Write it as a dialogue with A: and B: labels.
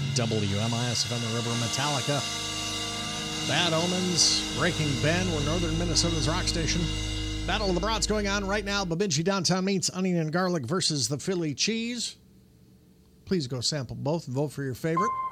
A: WMIS FM the River, Metallica. Bad Omens, Breaking Ben. We're Northern Minnesota's rock station. Battle of the Brats going on right now. Bemidji Downtown Meats, Onion and Garlic versus the Philly Cheese. Please go sample both and vote for your favorite.